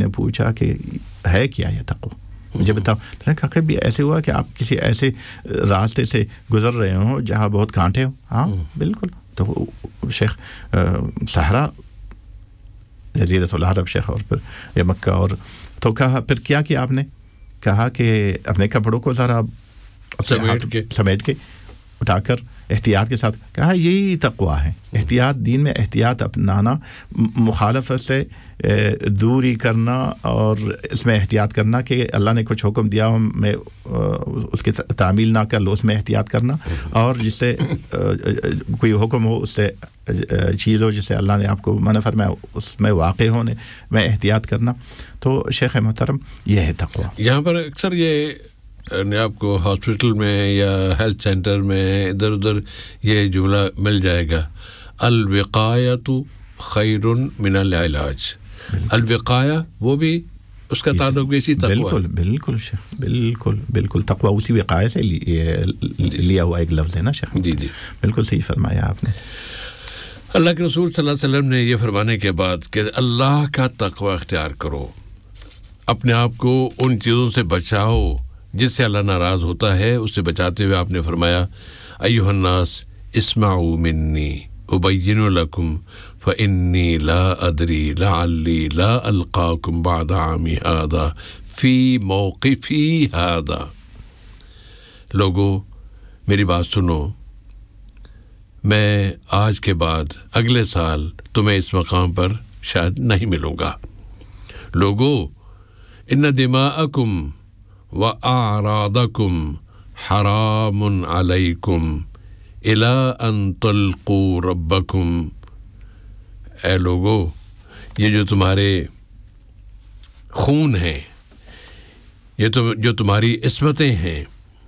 نے پوچھا کہ ہے کیا یہ تقوی, مجھے بتاؤ. تو نے کہا کہ بھی ایسے ہوا کہ آپ کسی ایسے راستے سے گزر رہے ہوں جہاں بہت کانٹے ہوں. ہاں بالکل. تو شیخ صحرا جزیرۃ العرب شیخ, اور پھر یہ مکہ, اور تو کہا پھر کیا آپ نے کہا کہ اپنے کپڑوں کو ذرا سمیٹ کے اٹھا کر احتیاط کے ساتھ کہا یہی تقویٰ ہے. احتیاط, دین میں احتیاط اپنانا, مخالفت سے دوری کرنا, اور اس میں احتیاط کرنا کہ اللہ نے کچھ حکم دیا ہو میں اس کی تعمیل نہ کر لو, اس میں احتیاط کرنا, اور جس سے کوئی حکم ہو اس سے چیز ہو جس سے اللہ نے آپ کو منع فرمایا اس میں واقع ہونے میں احتیاط کرنا. تو شیخ محترم یہ ہے تقویٰ. یہاں پر اکثر یہ آپ کو ہاسپٹل میں یا ہیلتھ سینٹر میں ادھر ادھر یہ جملہ مل جائے گا, الوقایۃ خیر من العلاج. الوقایہ وہ بھی اس کا تعلق بھی اسی تقویٰ. بالکل شیخ, بالکل تقویٰ اسی وقایہ سے لیا ہوا ایک لفظ ہے نا شیخ. جی بالکل صحیح فرمایا آپ نے. اللہ کے رسول صلی اللہ علیہ وسلم نے یہ فرمانے کے بعد کہ اللہ کا تقویٰ اختیار کرو, اپنے آپ کو ان چیزوں سے بچاؤ جس سے اللہ ناراض ہوتا ہے, اس سے بچاتے ہوئے آپ نے فرمایا ایھا الناس اسمعوا منی ابین لکم فانی لا ادری لعلی لا القاکم بعد عامی ھذا فی موقفی ھذا. لوگو میری بات سنو, میں آج کے بعد اگلے سال تمہیں اس مقام پر شاید نہیں ملوں گا. لوگو ان دماءکم وَأَعْرَاضَكُمْ حَرَامٌ عَلَيْكُمْ إِلَىٰ أَن تَلْقُوا رَبَّكُمْ. اے لوگو, یہ جو تمہارے خون ہیں, یہ جو تمہاری عصمتیں ہیں,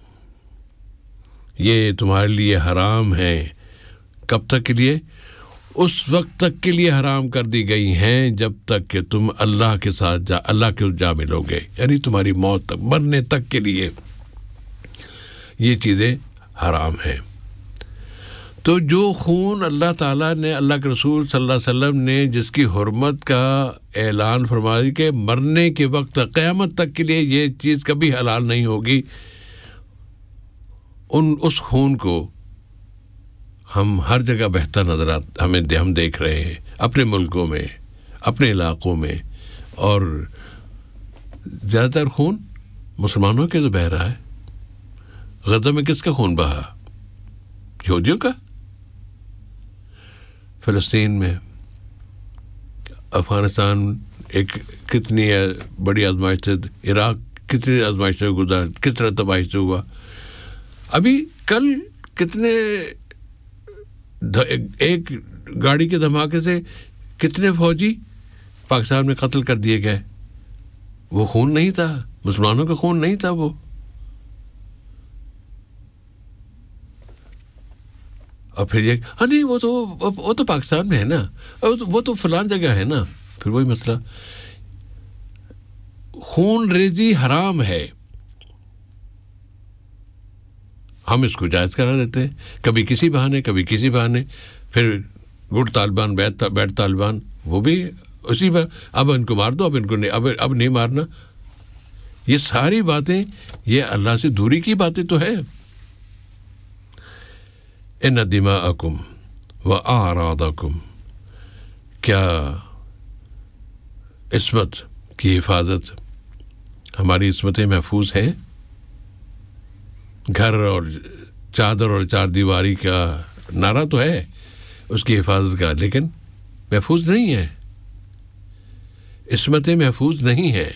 یہ تمہارے لیے حرام ہیں. کب تک کے لیے؟ اس وقت تک کے لیے حرام کر دی گئی ہیں جب تک کہ تم اللہ کے ساتھ اللہ کے جا ملو گے, یعنی تمہاری موت تک, مرنے تک کے لیے یہ چیزیں حرام ہیں. تو جو خون اللہ تعالیٰ نے, اللہ کے رسول صلی اللہ علیہ وسلم نے جس کی حرمت کا اعلان فرمایا کہ مرنے کے وقت قیامت تک کے لیے یہ چیز کبھی حلال نہیں ہوگی, اس خون کو ہم ہر جگہ بہتا نظر ہم دیکھ رہے ہیں, اپنے ملکوں میں, اپنے علاقوں میں, اور زیادہ تر خون مسلمانوں کے تو بہہ رہا ہے. غزہ میں کس کا خون بہا؟ یہودیوں کا. فلسطین میں, افغانستان ایک کتنی بڑی آزمائش سے, عراق کتنی آزمائش سے گزرا, کس طرح تباہی سے ہوا. ابھی کل کتنے ایک گاڑی کے دھماکے سے کتنے فوجی پاکستان میں قتل کر دیے گئے. وہ خون نہیں تھا, مسلمانوں کا خون نہیں تھا وہ. اور پھر یہ ہاں نہیں وہ تو پاکستان میں ہے نا, وہ تو فلان جگہ ہے نا. پھر وہی مسئلہ, خون ریزی حرام ہے, ہم اس کو جائز کرا دیتے ہیں, کبھی کسی بہانے کبھی کسی بہانے. پھر گڈ طالبان بیڈ طالبان, وہ بھی اسی پر, اب ان کو مار دو, اب ان کو نہیں, اب نہیں مارنا. یہ ساری باتیں یہ اللہ سے دوری کی باتیں تو ہیں. ان دماءکم واعراضکم, کیا عصمت کی حفاظت, ہماری عصمتیں محفوظ ہیں. گھر اور چادر اور چار دیواری کا نعرہ تو ہے اس کی حفاظت کا, لیکن محفوظ نہیں ہے, عصمتیں محفوظ نہیں ہیں.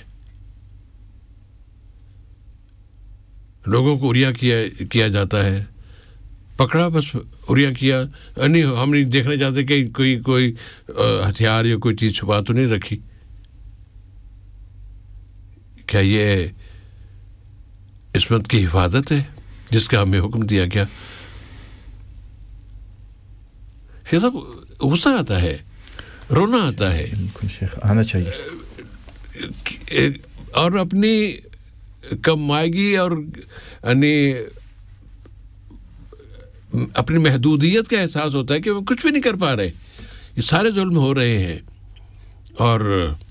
لوگوں کو عریاں کیا جاتا ہے, پکڑا بس عریاں کیا, نہیں ہم نہیں دیکھنا چاہتے کہ کوئی ہتھیار یا کوئی چیز چھپا تو نہیں رکھی. کیا یہ عصمت کی حفاظت ہے جس کا ہمیں حکم دیا گیا؟ صاحب غصہ آتا ہے, رونا آتا ہے. بالکل شیخ, آنا چاہیے. اور اپنی کمائیگی اور یعنی اپنی محدودیت کا احساس ہوتا ہے کہ وہ کچھ بھی نہیں کر پا رہے, یہ سارے ظلم ہو رہے ہیں. اور